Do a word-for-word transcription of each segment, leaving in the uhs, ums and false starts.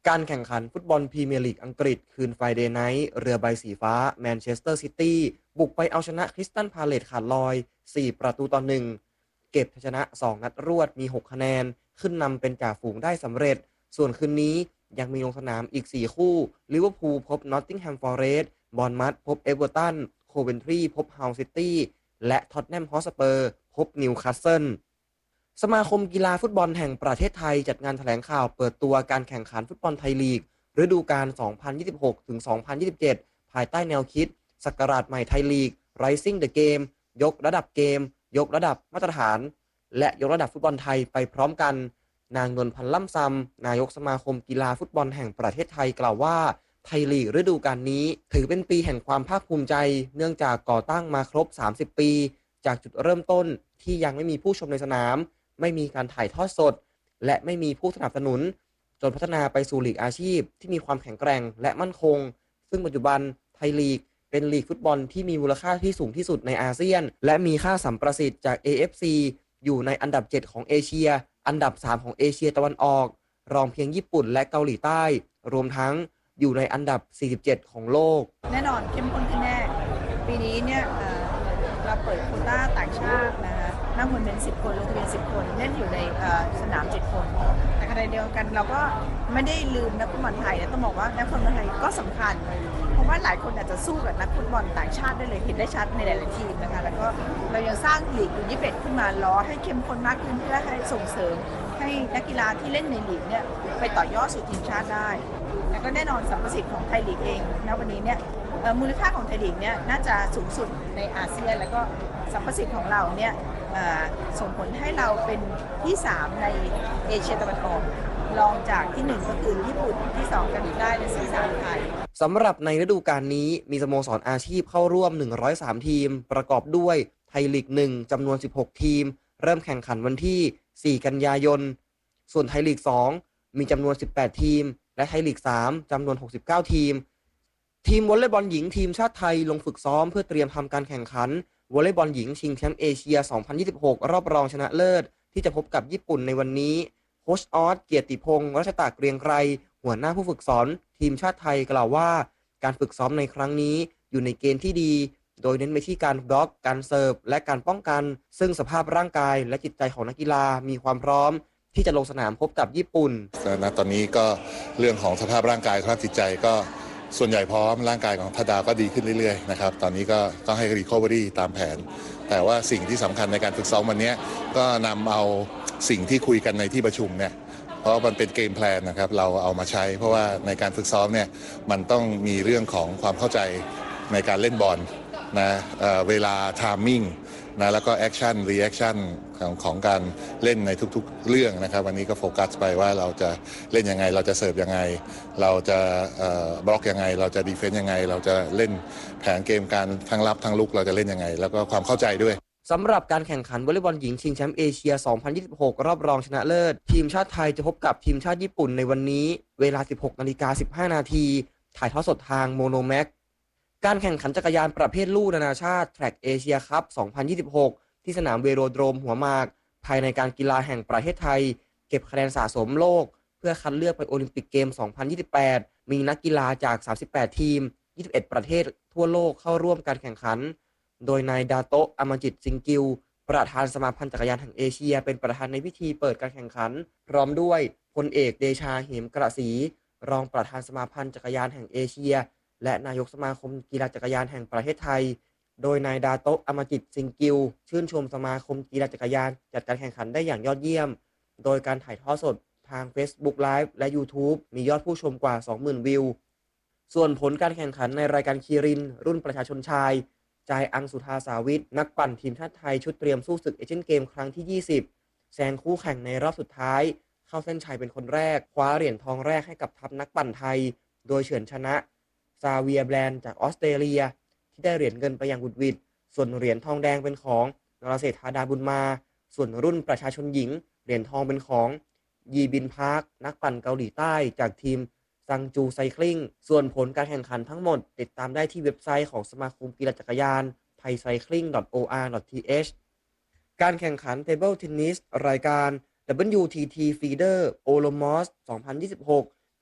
การแข่งขันฟุตบอลพรีเมียร์ลีกอังกฤษคืนไฟเดย์ไนท์เรือใบสีฟ้าแมนเชสเตอร์ซิตี้บุกไปเอาชนะคริสตัลพาเลซขาดลอยสี่ประตูต่อหนึ่งเก็บชัยชนะสองนัดรวดมีหกคะแนนขึ้นนำเป็นจ่าฝูงได้สำเร็จส่วนคืนนี้ยังมีลงสนามอีกสี่คู่ลิเวอร์พูลพบนอตติงแฮมฟอเรสต์บอร์นมัธพบเอเวอร์ตันโคเวนทรีพบฮัลซิตี้และท็อตแนมฮอตสเปอร์พบนิวคาสเซิลสมาคมกีฬาฟุตบอลแห่งประเทศไทยจัดงานแถลงข่าวเปิดตัวการแข่งขันฟุตบอลไทยลีกฤดูกาล สองพันยี่สิบหก ถึง สองพันยี่สิบเจ็ด ภายใต้แนวคิดศักราชใหม่ไทยลีก Rising the Game ยกระดับเกมยกระดับมาตรฐานและยกระดับฟุตบอลไทยไปพร้อมกันนางนวลพันธ์ล่ำซำนายกสมาคมกีฬาฟุตบอลแห่งประเทศไทยกล่าวว่าไทยลีกฤดูกาลนี้ถือเป็นปีแห่งความภาคภูมิใจเนื่องจากก่อตั้งมาครบสามสิบปีจากจุดเริ่มต้นที่ยังไม่มีผู้ชมในสนามไม่มีการถ่ายทอดสดและไม่มีผู้สนับสนุนจนพัฒนาไปสู่ลีกอาชีพที่มีความแข็งแกร่งและมั่นคงซึ่งปัจจุบันไทยลีกเป็นลีกฟุตบอลที่มีมูลค่าที่สูงที่สุดในอาเซียนและมีค่าสัมประสิทธิ์จาก เอ เอฟ ซี อยู่ในอันดับเจ็ดของเอเชียอันดับสามของเอเชียตะวันออกรองเพียงญี่ปุ่นและเกาหลีใต้รวมทั้งอยู่ในอันดับสี่สิบเจ็ดของโลกแน่นอนเข้มข้นขึ้นแน่ปีนี้เนี่ยเราเปิดโควต้าต่างชาตินะคะนั่งคนเป็นสิบคนลงทะเบียนสิบคนเล่นอยู่ในสนามเจ็ดคนแต่ขณะเดียวกันเราก็ไม่ได้ลืมนักฟุตบอลไทยนะต้องบอกว่านักฟุตบอลไทยก็สำคัญเพราะว่าหลายคนอาจจะสู้กับนักฟุตบอลต่างชาติได้เลยเห็นได้ชัดในหลายๆทีมนะคะแล้วก็เรายังสร้างลีกยูยี่สิบเอ็ดขึ้นมาล้อให้เข้มข้นมากขึ้นเพื่อให้ส่งเสริมให้นักกีฬาที่เล่นในลีกเนี่ยไปต่อยอดสู่ทีมชาติได้แล้วก็แน่นอนสัมประสิทธิ์ของไทยลีกเองณวันนี้เนี่ยมูลค่าของไทยลีกเนี่ยน่าจะสูงสุดในอาเซียนแล้วก็สัมประสิทธิ์ของเราเนี่ยส่งผลให้เราเป็นที่สามในเอเชียตะวันออกรองจากที่หนึ่งก็คือญี่ปุ่นที่สองเกาหลีใต้และที่สามไทยสำหรับในฤดูกาลนี้มีสโมสรอาชีพเข้าร่วมหนึ่งร้อยสามทีมประกอบด้วยไทยลีกหนึ่งจำนวนสิบหกทีมเริ่มแข่งขันวันที่สี่กันยายนส่วนไทยลีกสองมีจำนวนสิบแปดทีมและไทยลีกสามจำนวนหกสิบเก้าทีมทีมวอลเลย์บอลหญิงทีมชาติไทยลงฝึกซ้อมเพื่อเตรียมทำการแข่งขันวอลเลย์บอลหญิงชิงแชมป์เอเชีย สองพันยี่สิบหก รอบรองชนะเลิศที่จะพบกับญี่ปุ่นในวันนี้โค้ชออสเกียรติพงศ์รัชตะเกรียงไกรหัวหน้าผู้ฝึกสอนทีมชาติไทยกล่าวว่าการฝึกซ้อมในครั้งนี้อยู่ในเกณฑ์ที่ดีโดยเน้นไปที่การบล็อกการเสิร์ฟและการป้องกันซึ่งสภาพร่างกายและจิตใจของนักกีฬามีความพร้อมที่จะลงสนามพบกับญี่ปุ่นณตอนนี้ก็เรื่องของสภาพร่างกายสภาพจิตใจก็ส่วนใหญ่พร้อมร่างกายของธดาก็ดีขึ้นเรื่อยๆนะครับตอนนี้ก็ต้องให้รีคอเวอรี่ตามแผนแต่ว่าสิ่งที่สำคัญในการฝึกซ้อมวันนี้ก็นำเอาสิ่งที่คุยกันในที่ประชุมเนี่ยเพราะมันเป็นเกมแพลนนะครับเราเอามาใช้เพราะว่าในการฝึกซ้อมเนี่ยมันต้องมีเรื่องของความเข้าใจในการเล่นบอลนะเอ่อเวลาไทมิ่งนะแล้วก็แอคชั่นรีแอคชั่นของของการเล่นในทุกๆเรื่องนะครับวันนี้ก็โฟกัสไปว่าเราจะเล่นยังไงเราจะเสิร์ฟยังไงเราจะบล็อกยังไงเราจะดีเฟนซ์ยังไงเราจะเล่นแผนเกมการทั้งรับทั้งลุกเราจะเล่นยังไงแล้วก็ความเข้าใจด้วยสำหรับการแข่งขันวอลเลย์บอลหญิงชิงแชมป์เอเชีย สองพันยี่สิบหก รอบรองชนะเลิศทีมชาติไทยจะพบกับทีมชาติญี่ปุ่นในวันนี้เวลา สิบหกนาฬิกาสิบห้านาทีถ่ายทอดสดทางโมโนแม็กการแข่งขันจักรยานประเภทลู่นานาชาติแทร็กเอเชียคัพ สองพันยี่สิบหก ที่สนามเวโรโดรมหัวหมากภายในการกีฬาแห่งประเทศไทยเก็บคะแนนสะสมโลกเพื่อคัดเลือกไปโอลิมปิกเกม สองพันยี่สิบแปด มีนักกีฬาจากสามสิบแปดทีมยี่สิบเอ็ดประเทศทั่วโลกเข้าร่วมการแข่งขันโดยนายดาโตะอามาจิตซิงกิวประธานสมาพันธ์จักรยานแห่งเอเชียเป็นประธานในพิธีเปิดการแข่งขันพร้อมด้วยพลเอกเดชาเหมกระศรีรองประธานสมาพันธ์จักรยานแห่งเอเชียและนายกสมาคมกีฬาจักรยานแห่งประเทศไทยโดยนายดาโตะอามาจิตซิงกิวชื่นชมสมาคมกีฬาจักรยานจัดการแข่งขันได้อย่างยอดเยี่ยมโดยการถ่ายทอดสดทาง Facebook Live และ YouTube มียอดผู้ชมกว่า สองหมื่น วิวส่วนผลการแข่งขันในรายการคีรินรุ่นประชาชนชายจายอังสุธาสาวิทนักปั่นทีมชาติไทยชุดเตรียมสู้ศึกเอเชียนเกมครั้งที่ยี่สิบแซงคู่แข่งในรอบสุดท้ายเข้าเส้นชัยเป็นคนแรกคว้าเหรียญทองแรกให้กับทัพนักปั่นไทยโดยเฉือนชนะซาเวียแบรนด์จากออสเตรเลียที่ได้เหรียญเงินไปอย่างบุดหวิดส่วนเหรียญทองแดงเป็นของนรเศรษฐาดาบุญมาส่วนรุ่นประชาชนหญิงเหรียญทองเป็นของยีบินพาร์คนักปั่นเกาหลีใต้จากทีมซังจูไซคลิงส่วนผลการแข่งขันทั้งหมดติดตามได้ที่เว็บไซต์ของสมาคมกีฬาจักรยาน ไทยไซคลิง ดอท โอ อาร์ ดอท ที เอช การแข่งขันเทเบิลเทนนิสรายการ ดับเบิลยู ที ที Feeder Olomouc สองพันยี่สิบหก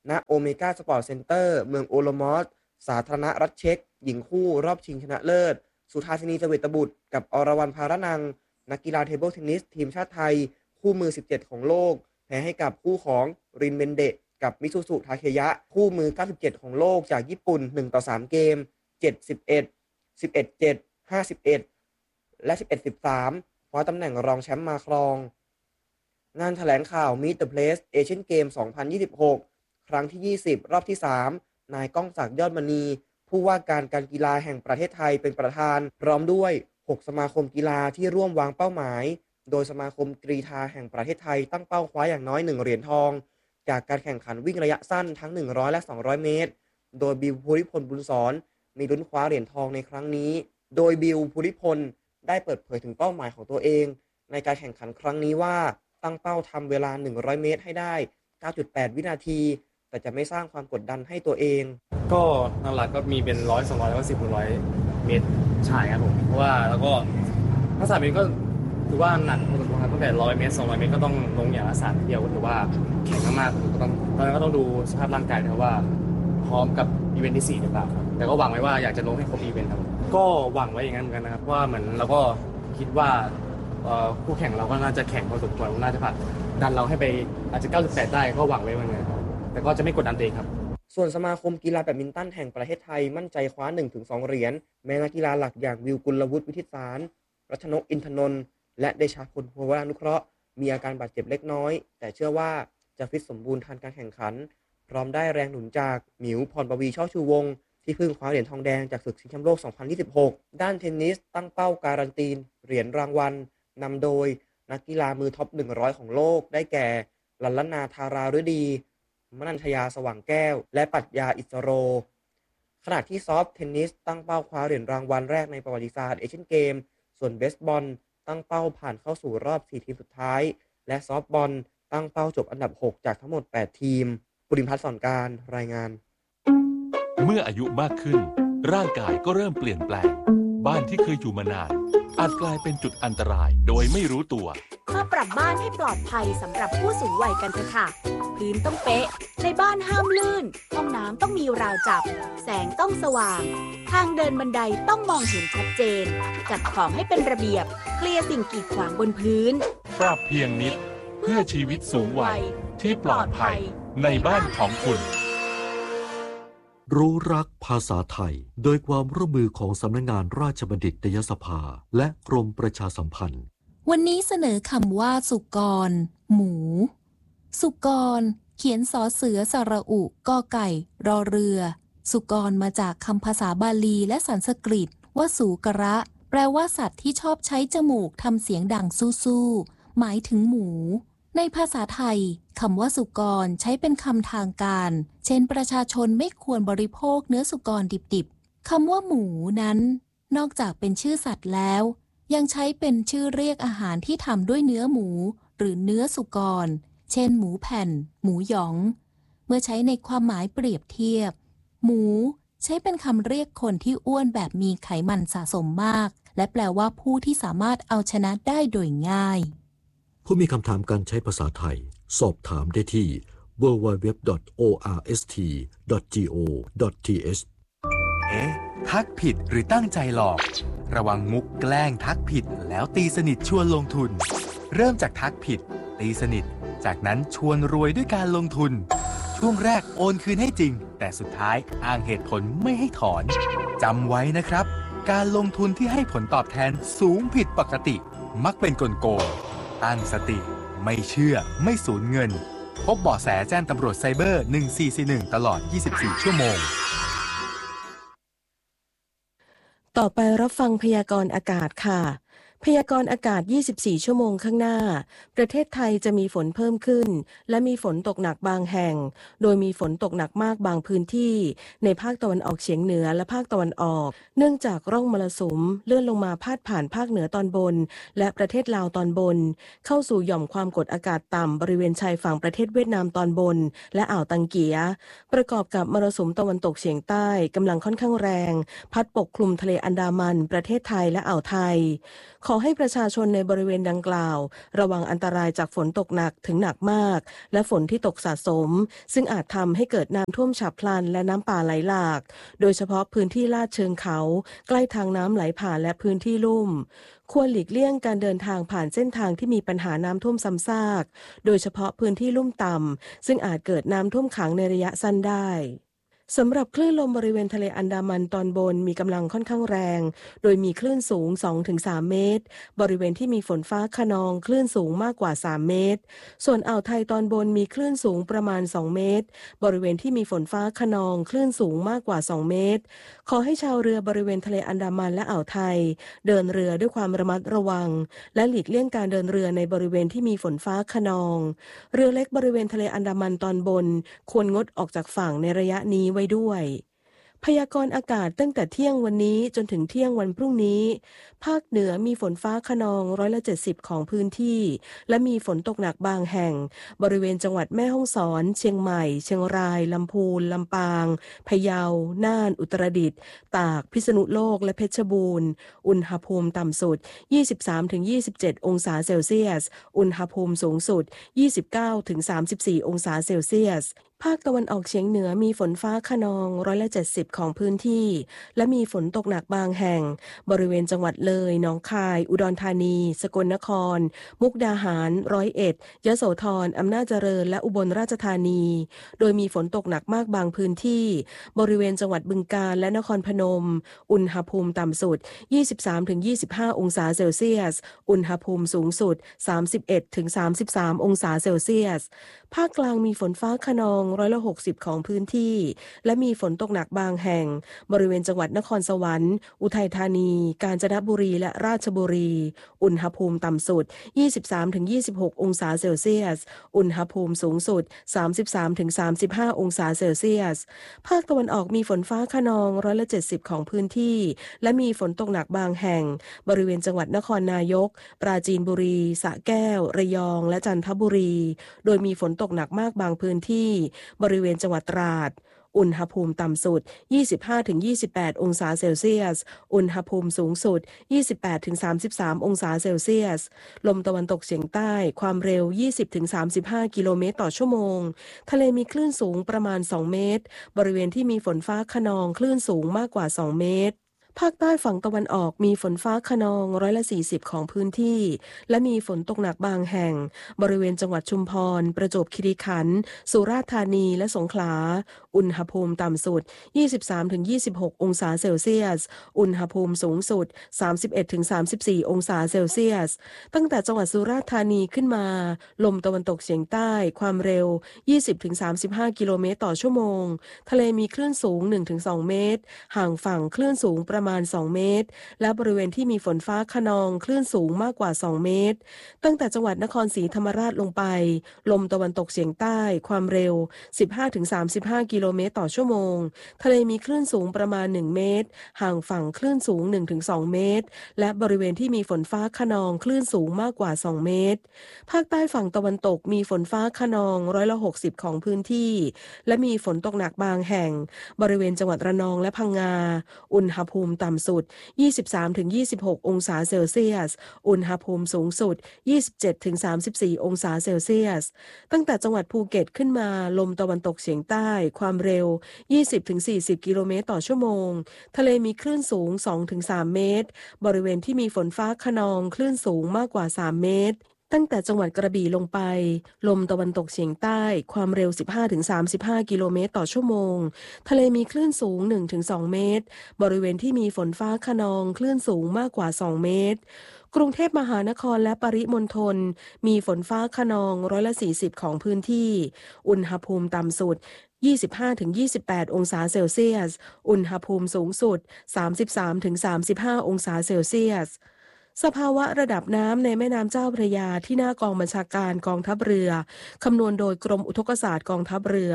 ณโอเมก้าสปอร์ตเซ็นเตอร์เมืองโอโลมอสสาธารณรัฐเช็กหญิงคู่รอบชิงชนะเลิศสุธาสินี เสวตบุตรกับอรวรรณ ภารนังนักกีฬาเทเบิลเทนนิสทีมชาติไทยคู่มือสิบเจ็ดของโลกแพ้ให้กับคู่ของรินเบนเดะกับมิซุสุทาเคยะคู่มือเก้าสิบเจ็ดของโลกจากญี่ปุ่นหนึ่งต่อสามเกมเจ็ด สิบเอ็ด สิบเอ็ด เจ็ด ห้า สิบเอ็ดและสิบเอ็ด สิบสามคว้าตำแหน่งรองแชมป์มาครองงานแถลงข่าว Meet the Place Asian Games สองพันยี่สิบหกครั้งที่ยี่สิบรอบที่สามนายก้องศักดิ์ยอดมณีผู้ว่าการการกีฬาแห่งประเทศไทยเป็นประธานพร้อมด้วยหกสมาคมกีฬาที่ร่วมวางเป้าหมายโดยสมาคมกรีฑาแห่งประเทศไทยตั้งเป้าคว้าอย่างน้อยหนึ่งเหรียญทองจากการแข่งขันวิ่งระยะสั้นทั้งหนึ่งร้อยและสองร้อยเมตรโดยบิวภูริพลบุญสอนมีลุ้นคว้าเหรียญทองในครั้งนี้โดยบิวภูริพลได้เปิดเผยถึงเป้าหมายของตัวเองในการแข่งขันครั้งนี้ว่าตั้งเป้าทำเวลาหนึ่งร้อยเมตรให้ได้ เก้าจุดแปด วินาทีแต่จะไม่สร้างความกดดันให้ตัวเองก็หลักๆก็มีเป็นร้อยสองร้อยแล้วก็สิบร้อยเมตรชายครับผมเพราะว่าแล้วก็ภาษาเมตรก็ถือว่าหนักพอสมควรครับตั้งแต่ร้อยเมตรสองร้อยเมตรก็ต้องลงอย่างละสามเที่ยวก็ถือว่าแข็งมากๆก็ต้องตอนนั้นก็ต้องดูสภาพร่างกายนะครับว่าพร้อมกับอีเวนต์ที่สี่หรือเปล่าครับแต่ก็หวังไว้ว่าอยากจะลงให้ครบอีเวนต์ครับก็หวังไว้อย่างนั้นเหมือนกันนะครับว่าเหมือนเราก็คิดว่าคู่แข่งเราก็น่าจะแข่งพอสมควรน่าจะผ่านดันเราให้ไปอาจจะเก้าจุดแปดได้ก็หวังไว้เหมือนกันครับแต่ก็จะไม่กดดันตัวเองครับส่วนสมาคมกีฬาแบดมินตันแห่งประเทศไทยมั่นใจคว้า หนึ่งถึงสอง เหรียญแม้นักกีฬาหลักอย่างวิวกุลวุฒิวิทิตสารรัชนกอินทนนท์และเดชาพลภูวรานุเคราะห์มีอาการบาดเจ็บเล็กน้อยแต่เชื่อว่าจะฟิตสมบูรณ์ทันการแข่งขันพร้อมได้แรงหนุนจากหมิวพรปวีช่อชูวงศ์ที่เพิ่งคว้าเหรียญทองแดงจากศึกชิงแชมป์โลกสองพันยี่สิบหกด้านเทนนิสตั้งเป้าการันตีเหรียญรางวัลนำโดยนักกีฬามือท็อปหนึ่งร้อยของโลกได้แก่ลัลลนาธาราฤดีมนัญชยาสว่างแก้วและปรัชญาอิสโรขณะที่ซอฟต์เทนนิสตั้งเป้าคว้าเหรียญรางวัลแรกในประวัติศาสตร์เอเชียนเกมส่วนเบสบอลตั้งเป้าผ่านเข้าสู่รอบสี่ทีมสุดท้ายและซอฟต์บอลตั้งเป้าจบอันดับหกจากทั้งหมดแปดทีมปุริพัฒน์ สอนการรายงานเมื่ออายุมากขึ้นร่างกายก็เริ่มเปลี่ยนแปลงบ้านที่เคยอยู่มานานอาจกลายเป็นจุดอันตรายโดยไม่รู้ตัวมาปรับบ้านให้ปลอดภัยสำหรับผู้สูงวัยกันเถอะค่ะพื้นต้องเป๊ะในบ้านห้ามลื่นห้องน้ำต้องมีราวจับแสงต้องสว่างทางเดินบันไดต้องมองเห็นชัดเจนจัดของให้เป็นระเบียบเคลียร์สิ่งกีดขวางบนพื้นปรับเพียงนิดเพื่อชีวิตสูงวัยที่ปลอดภัยในบ้านของคุณรู้รักภาษาไทยโดยความร่วมมือของสำนักงานราชบัณฑิตยสภาและกรมประชาสัมพันธ์วันนี้เสนอคำว่าสุกรหมูสุกรเขียนสอเสือสระอุกอไก่รอเรือสุกรมาจากคำภาษาบาลีและสันสกฤตว่าสูกระแปลว่าสัตว์ที่ชอบใช้จมูกทำเสียงดังสู้ๆหมายถึงหมูในภาษาไทยคำว่าสุกรใช้เป็นคำทางการเช่นประชาชนไม่ควรบริโภคเนื้อสุกรดิบๆคำว่าหมูนั้นนอกจากเป็นชื่อสัตว์แล้วยังใช้เป็นชื่อเรียกอาหารที่ทำด้วยเนื้อหมูหรือเนื้อสุกรเช่นหมูแผ่นหมูหยองเมื่อใช้ในความหมายเปรียบเทียบหมูใช้เป็นคำเรียกคนที่อ้วนแบบมีไขมันสะสมมากและแปลว่าผู้ที่สามารถเอาชนะได้โดยง่ายผู้มีคำถามการใช้ภาษาไทยสอบถามได้ที่ ดับเบิลยู ดับเบิลยู ดับเบิลยู ดอท โอ อาร์ เอส ที ดอท จี โอ ดอท ที เอชเอ๊ะทักผิดหรือตั้งใจหลอกระวังมุกแกล้งทักผิดแล้วตีสนิทชวนลงทุนเริ่มจากทักผิดตีสนิทจากนั้นชวนรวยด้วยการลงทุนช่วงแรกโอนคืนให้จริงแต่สุดท้ายอ้างเหตุผลไม่ให้ถอนจำไว้นะครับการลงทุนที่ให้ผลตอบแทนสูงผิดปกติมักเป็นกลโกงตั้งสติไม่เชื่อไม่สูญเงินพบเบาะแสแจ้งตำรวจไซเบอร์หนึ่งสี่สี่หนึ่งตลอดยี่สิบสี่ชั่วโมงต่อไปรับฟังพยากรณ์อากาศค่ะพยากรณ์อากาศยี่สิบสี่ชั่วโมงข้างหน้าประเทศไทยจะมีฝนเพิ่มขึ้นและมีฝนตกหนักบางแห่งโดยมีฝนตกหนักมากบางพื้นที่ในภาคตะวันออกเฉียงเหนือและภาคตะวันออกเนื่องจากร่องมรสุมเลื่อนลงมาพาดผ่านภาคเหนือตอนบนและประเทศลาวตอนบนเข้าสู่หย่อมความกดอากาศต่ำบริเวณชายฝั่งประเทศเวียดนามตอนบนและอ่าวตังเกียประกอบกับมรสุมตะวันตกเฉียงใต้กำลังค่อนข้างแรงพัดปกคลุมทะเลอันดามันประเทศไทยและอ่าวไทยขออให้ประชาชนในบริเวณดังกล่าวระวังอันตรายจากฝนตกหนักถึงหนักมากและฝนที่ตกสะสมซึ่งอาจทำให้เกิดน้ำท่วมฉับพลันและน้ำป่าไหลหลากโดยเฉพาะพื้นที่ลาดเชิงเขาใกล้ทางน้ำไหลผ่านและพื้นที่ลุ่มควรหลีกเลี่ยงการเดินทางผ่านเส้นทางที่มีปัญหาน้ำท่วมซ้ำซากโดยเฉพาะพื้นที่ลุ่มต่ำซึ่งอาจเกิดน้ำท่วมขังในระยะสั้นได้สำหรับคลื่นลมบริเวณทะเลอันดามันตอนบนมีกำลังค่อนข้างแรงโดยมีคลื่นสูง สองถึงสาม เมตรบริเวณที่มีฝนฟ้าคะนองคลื่นสูงมากกว่าสามเมตรส่วนอ่าวไทยตอนบนมีคลื่นสูงประมาณสองเมตรบริเวณที่มีฝนฟ้าคะนองคลื่นสูงมากกว่าสองเมตรขอให้ชาวเรือบริเวณทะเลอันดามันและอ่าวไทยเดินเรือด้วยความระมัดระวังและหลีกเลี่ยงการเดินเรือในบริเวณที่มีฝนฟ้าคะนองเรือเล็กบริเวณทะเลอันดามันตอนบนควรงดออกจากฝั่งในระยะนี้ไว้ด้วยพยากรณ์อากาศตั้งแต่เที่ยงวันนี้จนถึงเที่ยงวันพรุ่งนี้ภาคเหนือมีฝนฟ้าคะนองร้อยละเจ็ดสิบของพื้นที่และมีฝนตกหนักบางแห่งบริเวณจังหวัดแม่ฮ่องสอนเชียงใหม่เชียงรายลำพูนลำปางพะเยาน่านอุตรดิตถ์ตากพิษณุโลกและเพชรบูรณ์อุณหภูมิต่ำสุด ยี่สิบสามถึงยี่สิบเจ็ด องศาเซลเซียสอุณหภูมิสูงสุด ยี่สิบเก้าถึงสามสิบสี่ องศาเซลเซียสภาคตะวันออกเฉียงเหนือมีฝนฟ้าคะนองร้อยละเจ็ดสิบของพื้นที่และมีฝนตกหนักบางแห่งบริเวณจังหวัดเลยหนองคายอุดรธานีสกลนครมุกดาหารร้อยเอ็ดยโสธรอำนาจเจริญและอุบลราชธานีโดยมีฝนตกหนักมากบางพื้นที่บริเวณจังหวัดบึงกาฬและนครพนมอุณหภูมิต่ำสุด ยี่สิบสามถึงยี่สิบห้า องศาเซลเซียสอุณหภูมิสูงสุด สามสิบเอ็ดถึงสามสิบสาม องศาเซลเซียสภาคกลางมีฝนฟ้าคะนองร้อยละหกสิบของพื้นที่และมีฝนตกหนักบางแห่งบริเวณจังหวัดนครสวรรค์อุทัยธานีกาญจนบุรีและราชบุรีอุณหภูมิต่ำสุด ยี่สิบสามถึงยี่สิบหก องศาเซลเซียสอุณหภูมิสูงสุด สามสิบสามถึงสามสิบห้า องศาเซลเซียสภาคตะวันออกมีฝนฟ้าคะนองร้อยละเจ็ดสิบของพื้นที่และมีฝนตกหนักบางแห่งบริเวณจังหวัดนครนายกปราจีนบุรีสระแก้วระยองและจันทบุรีโดยมีฝนตกหนักมากบางพื้นที่บริเวณจังหวัดตราดอุณหภูมิต่ำสุด ยี่สิบห้าถึงยี่สิบแปด องศาเซลเซียสอุณหภูมิสูงสุด ยี่สิบแปดถึงสามสิบสาม องศาเซลเซียสลมตะวันตกเฉียงใต้ความเร็ว ยี่สิบถึงสามสิบห้า กิโลเมตรต่อชั่วโมงทะเลมีคลื่นสูงประมาณสองเมตรบริเวณที่มีฝนฟ้าคะนองคลื่นสูงมากกว่าสองเมตรภาคใต้ฝั่งตะวันออกมีฝนฟ้าคะนองร้อยละสี่สิบของพื้นที่และมีฝนตกหนักบางแห่งบริเวณจังหวัดชุมพรประจวบคีรีขันธ์สุราษฎร์ธานีและสงขลาอุณหภูมิต่ำสุด ยี่สิบสามถึงยี่สิบหก องศาเซลเซียสอุณหภูมิสูงสุด สามสิบเอ็ดถึงสามสิบสี่ องศาเซลเซียสตั้งแต่จังหวัดสุราษฎร์ธานีขึ้นมาลมตะวันตกเฉียงใต้ความเร็ว ยี่สิบถึงสามสิบห้า กิโลเมตรต่อชั่วโมงทะเลมีคลื่นสูง หนึ่งถึงสอง เมตรห่างฝั่งคลื่นสูงประมาณสองเมตรและบริเวณที่มีฝนฟ้าคะนองคลื่นสูงมากกว่าสองเมตรตั้งแต่จังหวัดนครศรีธรรมราชลงไปลมตะวันตกเฉียงใต้ความเร็ว สิบห้าถึงสามสิบห้า กิโลเมตรต่อชั่วโมงทะเลมีคลื่นสูงประมาณหนึ่งเมตรห่างฝั่งคลื่นสูง หนึ่งถึงสอง เมตรและบริเวณที่มีฝนฟ้าคะนองคลื่นสูงมากกว่าสองเมตรภาคใต้ฝั่งตะวันตกมีฝนฟ้าคะนองร้อยละหกสิบของพื้นที่และมีฝนตกหนักบางแห่งบริเวณจังหวัดระนองและพังงาอุณหภูมิต่ำสุด ยี่สิบสามถึงยี่สิบหก องศาเซลเซียสอุณหภูมิสูงสุด ยี่สิบเจ็ดถึงสามสิบสี่ องศาเซลเซียสตั้งแต่จังหวัดภูเก็ตขึ้นมาลมตะวันตกเฉียงใต้ความเร็ว ยี่สิบถึงสี่สิบ กิโลเมตรต่อชั่วโมงทะเลมีคลื่นสูง สองถึงสาม เมตรบริเวณที่มีฝนฟ้าคะนองคลื่นสูงมากกว่าสามเมตรตั้งแต่จังหวัดกระบี่ลงไปลมตะวันตกเฉียงใต้ความเร็ว สิบห้าถึงสามสิบห้า กิโลเมตรต่อชั่วโมงทะเลมีคลื่นสูง หนึ่งถึงสอง เมตรบริเวณที่มีฝนฟ้าคะนองคลื่นสูงมากกว่าสองเมตรกรุงเทพมหานครและปริมณฑลมีฝนฟ้าคะนองร้อยละสี่สิบของพื้นที่อุณหภูมิต่ำสุด ยี่สิบห้าถึงยี่สิบแปด องศาเซลเซียสอุณหภูมิสูงสุด สามสิบสามถึงสามสิบห้า องศาเซลเซียสสภาวะระดับน้ำในแม่น้ำเจ้าพระยาที่หน้ากองบัญชาการกองทัพเรือคำนวณโดยกรมอุทกศาสตร์กองทัพเรือ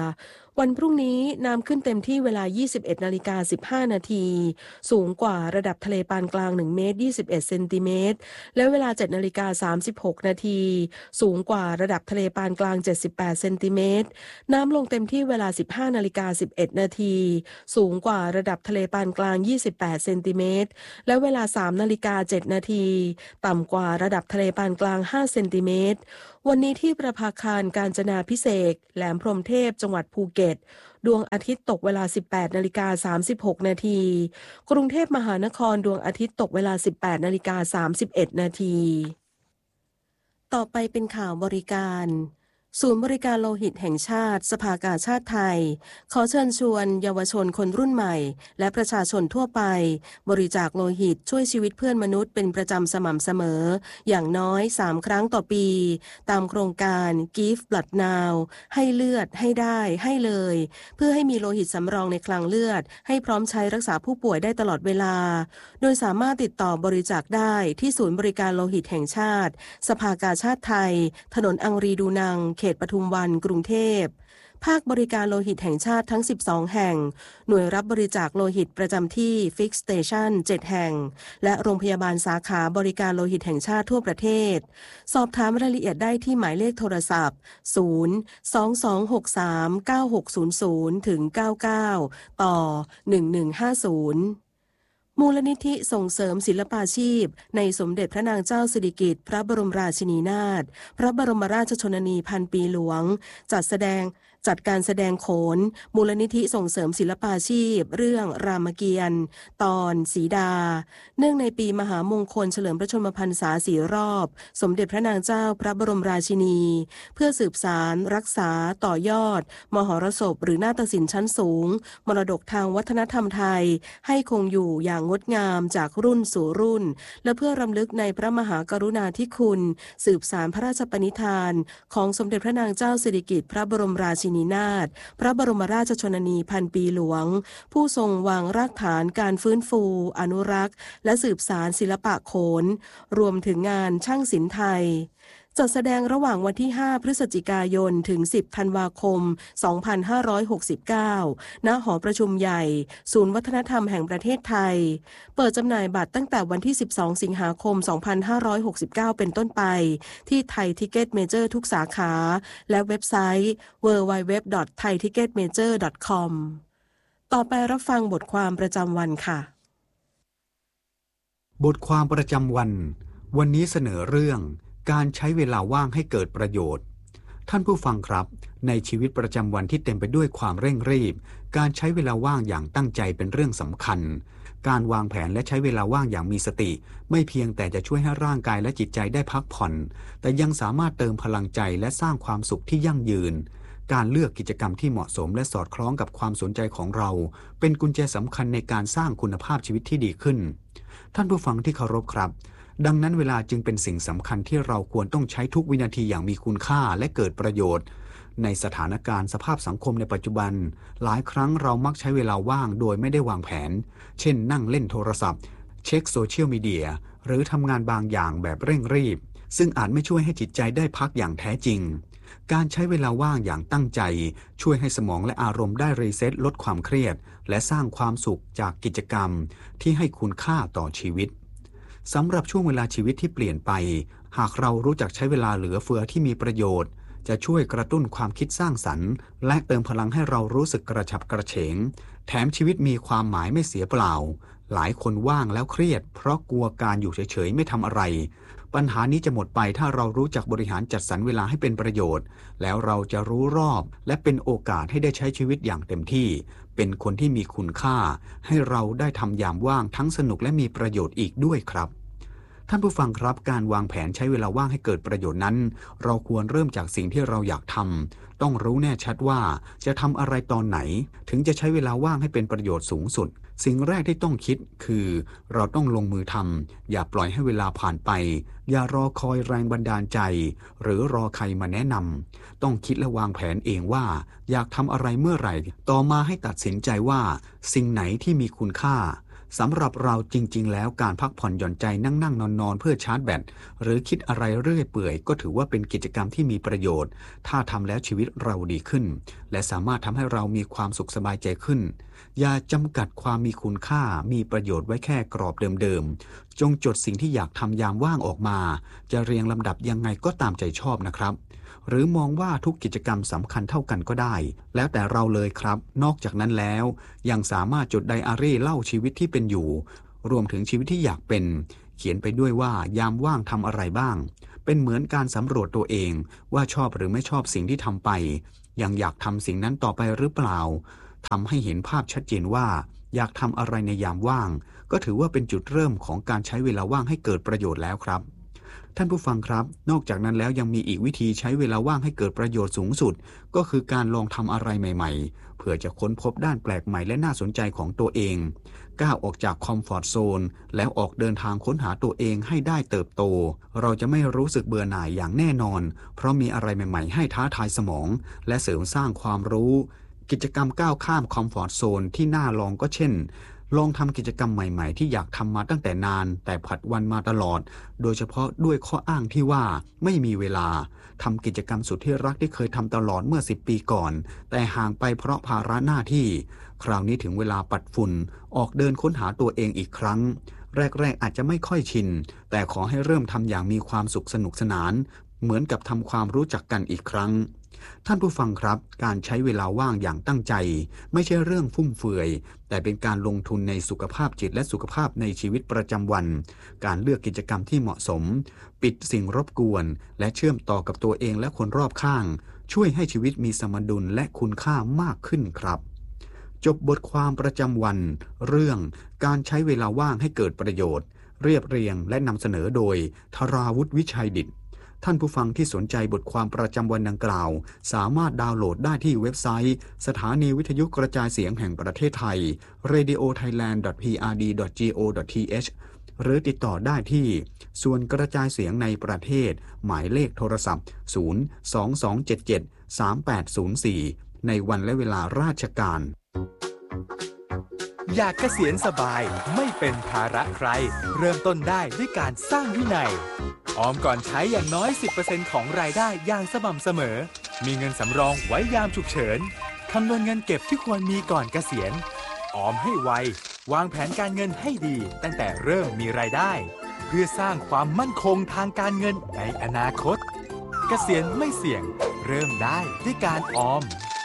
วันพรุ่งนี้น้ำขึ้นเต็มที่เวลา ยี่สิบเอ็ดนาฬิกาสิบห้านาทีสูงกว่าระดับทะเลปานกลางหนึ่งเมตรยี่สิบเอ็ดเซนติเมตรและเวลา เจ็ดนาฬิกาสามสิบหกนาทีสูงกว่าระดับทะเลปานกลางเจ็ดสิบแปดเซนติเมตรน้ำลงเต็มที่เวลา สิบห้านาฬิกาสิบเอ็ดนาทีสูงกว่าระดับทะเลปานกลางยี่สิบแปดเซนติเมตรและเวลา สามนาฬิกาเจ็ดนาทีต่ำกว่าระดับทะเลปานกลางห้าเซนติเมตรวันนี้ที่ประภาคารกาญจนาภิเษกแหลมพรหมเทพจังหวัดภูเก็ตดวงอาทิตย์ตกเวลา สิบแปดนาฬิกาสามสิบหกนาทีกรุงเทพมหานครดวงอาทิตย์ตกเวลา สิบแปดนาฬิกาสามสิบเอ็ดนาทีต่อไปเป็นข่าวบริการศูนย์บริการโลหิตแห่งชาติสภากาชาดไทยขอเชิญชวนเยาวชนคนรุ่นใหม่และประชาชนทั่วไปบริจาคโลหิตช่วยชีวิตเพื่อนมนุษย์เป็นประจำสม่ำเสมออย่างน้อยสามครั้งต่อปีตามโครงการ Give Blood Now ให้เลือดให้ได้ให้เลยเพื่อให้มีโลหิตสำรองในคลังเลือดให้พร้อมใช้รักษาผู้ป่วยได้ตลอดเวลาโดยสามารถติดต่อบริจาคได้ที่ศูนย์บริการโลหิตแห่งชาติสภากาชาดไทยถนนอังรีดูนังเขตปทุมวันกรุงเทพภาคบริการโลหิตแห่งชาติทั้งสิบสองแห่งหน่วยรับบริจาคโลหิตประจำที่ Fix Station เจ็ดแห่งและโรงพยาบาลสาขาบริการโลหิตแห่งชาติทั่วประเทศสอบถามรายละเอียดได้ที่หมายเลขโทรศัพท์ศูนย์ สอง สอง หก สาม เก้า หก ศูนย์ ศูนย์ ถึง เก้า เก้า ต่อ หนึ่ง หนึ่ง ห้า ศูนย์มูลนิธิส่งเสริมศิลปาชีพในสมเด็จพระนางเจ้าสิริกิติ์พระบรมราชินีนาถพระบรมราชชนนีพันปีหลวงจัดแสดงจัดการแสดงโขนมูลนิธิส่งเสริมศิลปาชีพเรื่องรามเกียรติ์ตอนสีดาเนื่องในปีมหามงคลเฉลิมพระชนมพรรษาสี่รอบสมเด็จพระนางเจ้าพระบรมราชินีเพื่อสืบสารรักษาต่อยอดมหรสพหรือนาฏศิลป์ชั้นสูงมรดกทางวัฒนธรรมไทยให้คงอยู่อย่างงดงามจากรุ่นสู่รุ่นและเพื่อรำลึกในพระมหากรุณาธิคุณสืบสารพระราชปณิธานของสมเด็จพระนางเจ้าสิริกิติ์พระบรมราชินีนาถพระบรมราชชนนีพันปีหลวงผู้ทรงวางรากฐานการฟื้นฟูอนุรักษ์และสืบสารศิลปะโขนรวมถึงงานช่างศิลป์ไทยจัดแสดงระหว่างวันที่ห้าพฤศจิกายนถึงสิบธันวาคมสองพันห้าร้อยหกสิบเก้าณหอประชุมใหญ่ศูนย์วัฒนธรรมแห่งประเทศไทยเปิดจำหน่ายบัตรตั้งแต่วันที่สิบสองสิงหาคมสองพันห้าร้อยหกสิบเก้าเป็นต้นไปที่ไทยทิกเก็ตเมเจอร์ทุกสาขาและเว็บไซต์ ดับเบิลยู ดับเบิลยู ดับเบิลยู ดอท ไทยทิกเก็ตเมเจอร์ ดอท คอม ต่อไปรับฟังบทความประจำวันค่ะบทความประจำวันวันนี้เสนอเรื่องการใช้เวลาว่างให้เกิดประโยชน์ท่านผู้ฟังครับในชีวิตประจำวันที่เต็มไปด้วยความเร่งรีบการใช้เวลาว่างอย่างตั้งใจเป็นเรื่องสำคัญการวางแผนและใช้เวลาว่างอย่างมีสติไม่เพียงแต่จะช่วยให้ร่างกายและจิตใจได้พักผ่อนแต่ยังสามารถเติมพลังใจและสร้างความสุขที่ยั่งยืนการเลือกกิจกรรมที่เหมาะสมและสอดคล้องกับความสนใจของเราเป็นกุญแจสำคัญในการสร้างคุณภาพชีวิตที่ดีขึ้นท่านผู้ฟังที่เคารพครับดังนั้นเวลาจึงเป็นสิ่งสำคัญที่เราควรต้องใช้ทุกวินาทีอย่างมีคุณค่าและเกิดประโยชน์ในสถานการณ์สภาพสังคมในปัจจุบันหลายครั้งเรามักใช้เวลาว่างโดยไม่ได้วางแผนเช่นนั่งเล่นโทรศัพท์เช็คโซเชียลมีเดียหรือทำงานบางอย่างแบบเร่งรีบซึ่งอาจไม่ช่วยให้จิตใจได้พักอย่างแท้จริงการใช้เวลาว่างอย่างตั้งใจช่วยให้สมองและอารมณ์ได้รีเซ็ตลดความเครียดและสร้างความสุขจากกิจกรรมที่ให้คุณค่าต่อชีวิตสำหรับช่วงเวลาชีวิตที่เปลี่ยนไปหากเรารู้จักใช้เวลาเหลือเฟือที่มีประโยชน์จะช่วยกระตุ้นความคิดสร้างสรรค์และเติมพลังให้เรารู้สึกกระฉับกระเฉงแถมชีวิตมีความหมายไม่เสียเปล่าหลายคนว่างแล้วเครียดเพราะกลัวการอยู่เฉยๆไม่ทำอะไรปัญหานี้จะหมดไปถ้าเรารู้จักบริหารจัดสรรเวลาให้เป็นประโยชน์แล้วเราจะรู้รอบและเป็นโอกาสให้ได้ใช้ชีวิตอย่างเต็มที่เป็นคนที่มีคุณค่าให้เราได้ทำยามว่างทั้งสนุกและมีประโยชน์อีกด้วยครับท่านผู้ฟังครับการวางแผนใช้เวลาว่างให้เกิดประโยชน์นั้นเราควรเริ่มจากสิ่งที่เราอยากทำต้องรู้แน่ชัดว่าจะทำอะไรตอนไหนถึงจะใช้เวลาว่างให้เป็นประโยชน์สูงสุดสิ่งแรกที่ต้องคิดคือเราต้องลงมือทำอย่าปล่อยให้เวลาผ่านไปอย่ารอคอยแรงบันดาลใจหรือรอใครมาแนะนำต้องคิดและวางแผนเองว่าอยากทำอะไรเมื่อไหร่ต่อมาให้ตัดสินใจว่าสิ่งไหนที่มีคุณค่าสำหรับเราจริงๆแล้วการพักผ่อนหย่อนใจนั่งๆนอนๆเพื่อชาร์จแบตหรือคิดอะไรเรื่อยเปื่อยก็ถือว่าเป็นกิจกรรมที่มีประโยชน์ถ้าทำแล้วชีวิตเราดีขึ้นและสามารถทำให้เรามีความสุขสบายใจขึ้นอย่าจำกัดความมีคุณค่ามีประโยชน์ไว้แค่กรอบเดิมๆจงจดสิ่งที่อยากทำยามว่างออกมาจะเรียงลำดับยังไงก็ตามใจชอบนะครับหรือมองว่าทุกกิจกรรมสำคัญเท่ากันก็ได้แล้วแต่เราเลยครับนอกจากนั้นแล้วยังสามารถจดไดอารี่เล่าชีวิตที่เป็นอยู่รวมถึงชีวิตที่อยากเป็นเขียนไปด้วยว่ายามว่างทำอะไรบ้างเป็นเหมือนการสำรวจตัวเองว่าชอบหรือไม่ชอบสิ่งที่ทำไปยังอยากทำสิ่งนั้นต่อไปหรือเปล่าทำให้เห็นภาพชัดเจนว่าอยากทำอะไรในยามว่างก็ถือว่าเป็นจุดเริ่มของการใช้เวลาว่างให้เกิดประโยชน์แล้วครับท่านผู้ฟังครับนอกจากนั้นแล้วยังมีอีกวิธีใช้เวลาว่างให้เกิดประโยชน์สูงสุดก็คือการลองทำอะไรใหม่ๆเพื่อจะค้นพบด้านแปลกใหม่และน่าสนใจของตัวเองก้าวออกจากคอมฟอร์ตโซนแล้วออกเดินทางค้นหาตัวเองให้ได้เติบโตเราจะไม่รู้สึกเบื่อหน่ายอย่างแน่นอนเพราะมีอะไรใหม่ๆให้ท้าทายสมองและเสริมสร้างความรู้กิจกรรมก้าวข้ามคอมฟอร์ตโซนที่น่าลองก็เช่นลองทำกิจกรรมใหม่ๆที่อยากทำมาตั้งแต่นานแต่ผัดวันมาตลอดโดยเฉพาะด้วยข้ออ้างที่ว่าไม่มีเวลาทำกิจกรรมสุดที่รักที่เคยทำตลอดเมื่อสิบปีก่อนแต่ห่างไปเพราะภาระหน้าที่คราวนี้ถึงเวลาปัดฝุ่นออกเดินค้นหาตัวเองอีกครั้งแรกๆอาจจะไม่ค่อยชินแต่ขอให้เริ่มทำอย่างมีความสุขสนุกสนานเหมือนกับทำความรู้จักกันอีกครั้งท่านผู้ฟังครับการใช้เวลาว่างอย่างตั้งใจไม่ใช่เรื่องฟุ่มเฟือยแต่เป็นการลงทุนในสุขภาพจิตและสุขภาพในชีวิตประจำวันการเลือกกิจกรรมที่เหมาะสมปิดสิ่งรบกวนและเชื่อมต่อกับตัวเองและคนรอบข้างช่วยให้ชีวิตมีสมดุลและคุณค่ามากขึ้นครับจบบทความประจำวันเรื่องการใช้เวลาว่างให้เกิดประโยชน์เรียบเรียงและนำเสนอโดยธราวุฒิวิชัยดิษฐ์ท่านผู้ฟังที่สนใจบทความประจำวันดังกล่าวสามารถดาวน์โหลดได้ที่เว็บไซต์สถานีวิทยุกระจายเสียงแห่งประเทศไทย เรดิโอไทยแลนด์ ดอท พี อาร์ ดี ดอท จี โอ ดอท ที เอช หรือติดต่อได้ที่ส่วนกระจายเสียงในประเทศหมายเลขโทรศัพท์ ศูนย์ สอง สอง เจ็ด เจ็ด สาม แปด ศูนย์ สี่ ในวันและเวลาราชการอยากเกษียณสบายไม่เป็นภาระใครเริ่มต้นได้ด้วยการสร้างวินัยออมก่อนใช้อย่างน้อย สิบเปอร์เซ็นต์ ของรายได้อย่างสม่ำเสมอมีเงินสำรองไว้ยามฉุกเฉินคำนวณเงินเก็บที่ควรมีก่อนเกษียณออมให้ไววางแผนการเงินให้ดีตั้งแต่เริ่มมีรายได้เพื่อสร้างความมั่นคงทางการเงินในอนาคตเกษียณไม่เสี่ยงเริ่มได้ด้วยการออม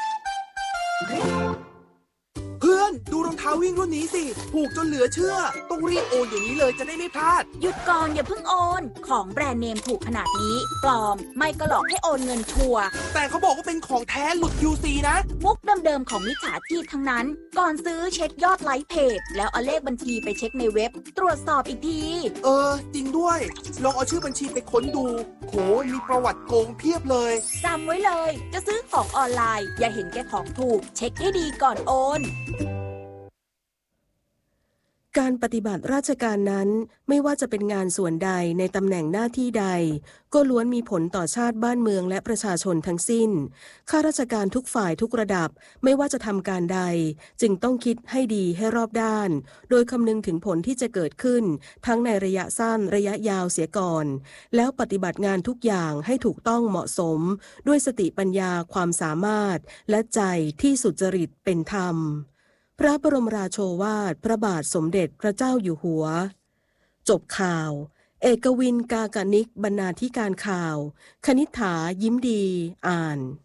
เพื่อนดูรองเท้าวิ่งรุ่นนี้สิถูกจนเหลือเชื่อต้องรีบโอนอย่างนี้เลยจะได้ไม่พลาดหยุดก่อนอย่าเพิ่งโอนของแบรนด์เนมถูกขนาดนี้ปลอมไม่ก็หลอกให้โอนเงินชัวร์แต่เขาบอกว่าเป็นของแท้หลุด ยู ซี นะมุกเดิมๆของมิจฉาชีพทั้งนั้นก่อนซื้อเช็คยอดไลค์เพจแล้วเอาเลขบัญชีไปเช็คในเว็บตรวจสอบอีกทีเออจริงด้วยลองเอาชื่อบัญชีไปค้นดูโหมีประวัติโกงเพียบเลยจำไว้เลยจะซื้อของออนไลน์อย่าเห็นแก่ของถูกเช็คให้ดีก่อนโอนการปฏิบัติราชการนั้นไม่ว่าจะเป็นงานส่วนใดในตำแหน่งหน้าที่ใดก็ล้วนมีผลต่อชาติบ้านเมืองและประชาชนทั้งสิ้นข้าราชการทุกฝ่ายทุกระดับไม่ว่าจะทำการใดจึงต้องคิดให้ดีให้รอบด้านโดยคำนึงถึงผลที่จะเกิดขึ้นทั้งในระยะสั้นระยะยาวเสียก่อนแล้วปฏิบัติงานทุกอย่างให้ถูกต้องเหมาะสมด้วยสติปัญญาความสามารถและใจที่สุจริตเป็นธรรมพระบรมราโชวาทพระบาทสมเด็จพระเจ้าอยู่หัวจบข่าวเอกวินกากนิกบรรณาธิการข่าวคณิษฐายิ้มดีอ่าน